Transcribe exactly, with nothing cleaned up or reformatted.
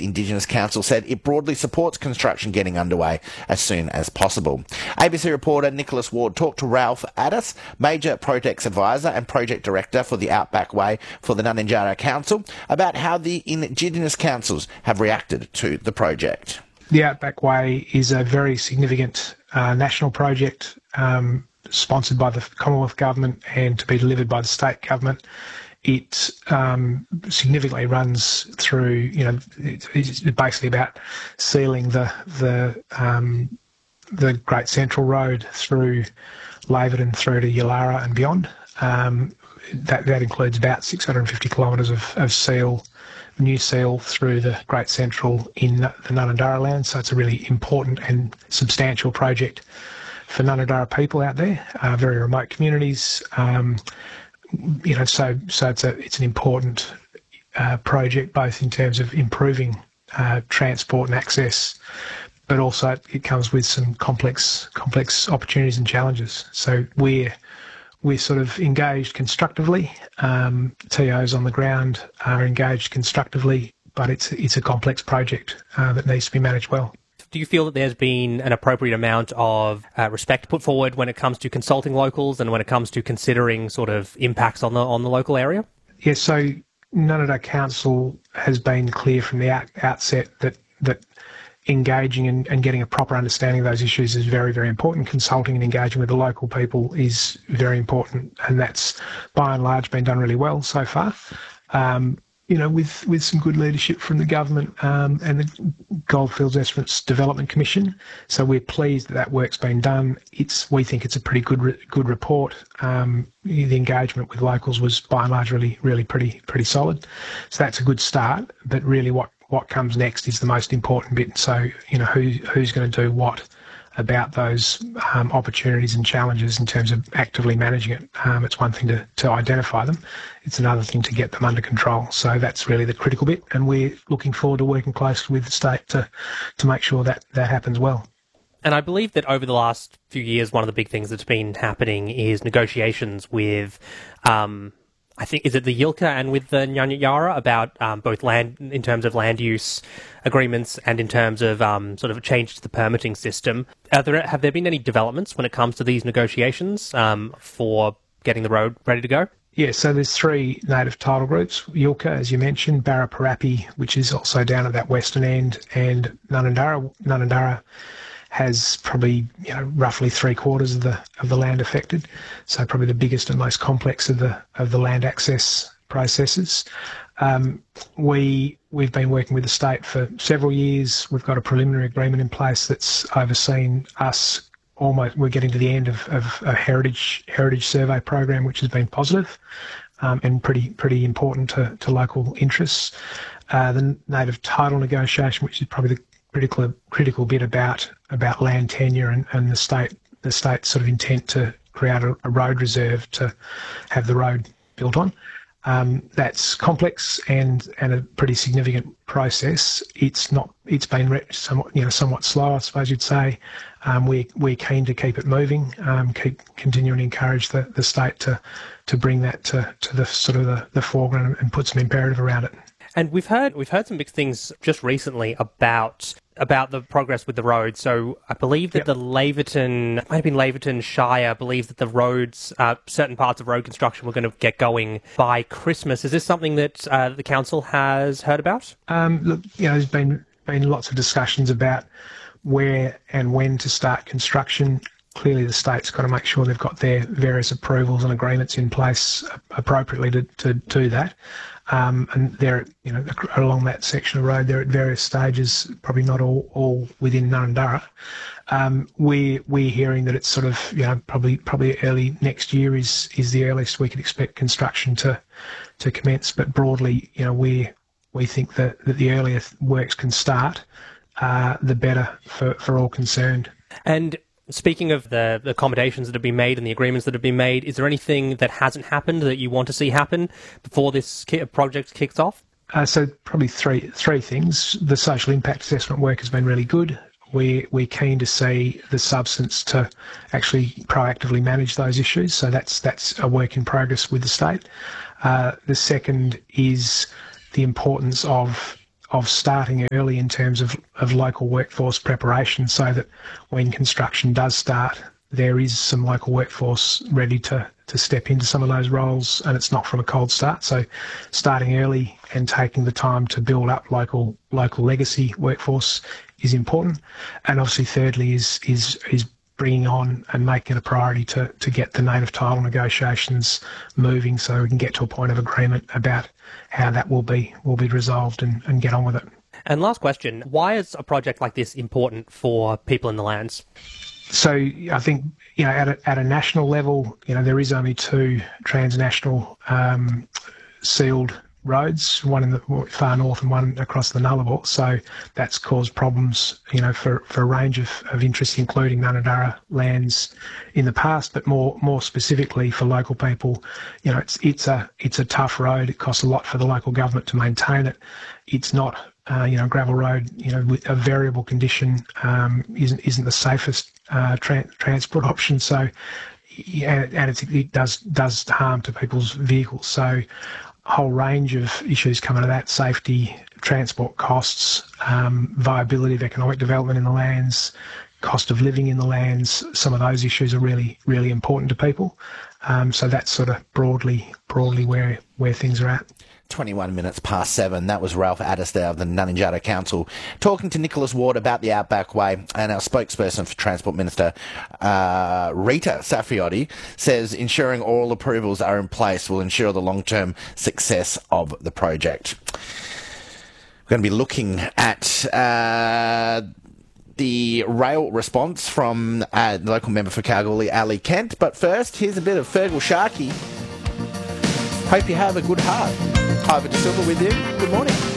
Indigenous Council said it broadly supports construction getting underway as soon as possible. A B C reporter Nicholas Ward talked to Ralph Addis, Major Projects Advisor and Project Director for the Outback Way for the Ngarrindjara Council, about how the Indigenous councils have reacted to the project. The Outback Way is a very significant uh, national project um, sponsored by the Commonwealth Government and to be delivered by the state government. It um, significantly runs through, you know, it's basically about sealing the the um, the Great Central Road through Laverton through to Yulara and beyond. Um, that that includes about six hundred fifty kilometres of, of seal, new seal through the Great Central in the Ngarrindjara land. So it's a really important and substantial project for Ngarrindjara people out there, uh, very remote communities. Um, You know, so so it's a it's an important uh, project, both in terms of improving uh, transport and access, but also it comes with some complex complex opportunities and challenges. So we're we're sort of engaged constructively. Um, T Os on the ground are engaged constructively, but it's it's a complex project uh, that needs to be managed well. Do you feel that there's been an appropriate amount of uh, respect put forward when it comes to consulting locals and when it comes to considering sort of impacts on the on the local area? Yes, so Ngarrindjara Council has been clear from the out, outset that that engaging and, and getting a proper understanding of those issues is very, very important. Consulting and engaging with the local people is very important, and that's by and large been done really well so far. Um, you know, with, with some good leadership from the government um, and the Goldfields Estimates Development Commission. So we're pleased that that work's been done. It's we think it's a pretty good re- good report. Um, the engagement with locals was by and large really really pretty pretty solid. So that's a good start. But really, what, what comes next is the most important bit. So you know, who who's going to do what about those um, opportunities and challenges in terms of actively managing it. Um, it's one thing to, to identify them. It's another thing to get them under control. So that's really the critical bit, and we're looking forward to working closely with the state to, to make sure that that happens well. And I believe that over the last few years, one of the big things that's been happening is negotiations with, um, I think, is it the Yilka and with the Ngarrindjara about um, both land, in terms of land use agreements and in terms of um, sort of a change to the permitting system. Are there, have there been any developments when it comes to these negotiations um, for getting the road ready to go? Yeah, so there's three native title groups: Yilka, as you mentioned, Baraparapi, which is also down at that western end, and Ngarrindjara. Ngarrindjara has probably, you know, roughly three quarters of the of the land affected, so probably the biggest and most complex of the of the land access processes. Um, we we've been working with the state for several years. We've got a preliminary agreement in place that's overseen us. Almost, we're getting to the end of, of a heritage heritage survey program, which has been positive, um, and pretty pretty important to, to local interests. Uh, the native title negotiation, which is probably the critical critical bit about about land tenure and, and the state the state's sort of intent to create a, a road reserve to have the road built on. Um, that's complex and, and a pretty significant process. It's not. It's been re- somewhat, you know, somewhat slow, I suppose you'd say. Um, we we're keen to keep it moving, um, keep continuing to encourage the, the state to to bring that to, to the sort of the, the foreground and put some imperative around it. And we've heard we've heard some big things just recently about about the progress with the road. So I believe that yep. the Laverton, it might have been Laverton Shire, believes that the roads, uh, certain parts of road construction were going to get going by Christmas. Is this something that uh, the council has heard about? Um, look, you know, there's been been lots of discussions about where and when to start construction. Clearly, the state's got to make sure they've got their various approvals and agreements in place appropriately to, to do that. Um, and they're, you know, along that section of road, they're at various stages, probably not all, all within Ngarrindjara. Um, we we're hearing that it's sort of, you know, probably probably early next year is is the earliest we could expect construction to to commence. But broadly, you know, we we think that, that the earlier works can start, uh, the better for, for all concerned. And speaking of the, the accommodations that have been made and the agreements that have been made, is there anything that hasn't happened that you want to see happen before this ki- project kicks off? Uh, so probably three three things. The social impact assessment work has been really good. We, we're keen to see the substance to actually proactively manage those issues. So that's that's a work in progress with the state. Uh, the second is the importance of of starting early in terms of, of local workforce preparation, so that when construction does start, there is some local workforce ready to, to step into some of those roles, and it's not from a cold start. So starting early and taking the time to build up local local legacy workforce is important. And obviously thirdly is is is bringing on and making it a priority to, to get the native title negotiations moving, so we can get to a point of agreement about how that will be will be resolved and, and get on with it. And last question, why is a project like this important for people in the lands? So I think, you know, at a, at a national level, you know, there is only two transnational um, sealed roads, one in the far north and one across the Nullarbor. So that's caused problems, you know, for, for a range of, of interests, including Nunandarra lands in the past, but more more specifically for local people, you know, it's it's a it's a tough road. It costs a lot for the local government to maintain it. It's not, uh, you know, gravel road, you know, with a variable condition um, isn't isn't the safest uh, tra- transport option. So, yeah, and it's, it does does harm to people's vehicles. So, whole range of issues come out of that: safety, transport costs, um, viability of economic development in the lands, cost of living in the lands. Some of those issues are really, really important to people. Um, so that's sort of broadly, broadly where where things are at. twenty-one minutes past seven. That was Ralph Addis there of the Nunanjara Council talking to Nicholas Ward about the Outback Way. And our spokesperson for Transport Minister, uh, Rita Saffioti, says ensuring all approvals are in place will ensure the long-term success of the project. We're going to be looking at uh, the rail response from uh, the local member for Kalgoorlie, Ali Kent. But first, here's a bit of Fergal Sharkey. Hope you have a good heart. Ivor De Silva with you. Good morning.